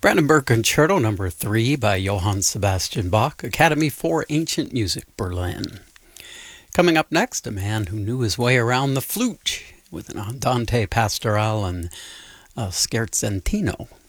Brandenburg Concerto Number 3 by Johann Sebastian Bach, Academy for Ancient Music, Berlin. Coming up next, a man who knew his way around the flute with an Andante Pastorale and a Scherzentino.